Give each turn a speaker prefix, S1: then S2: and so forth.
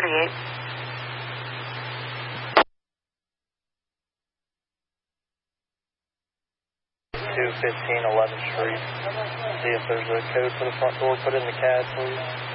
S1: 48.
S2: 215 11th Street. See if there's a code for the front door. Put in the CAD, please.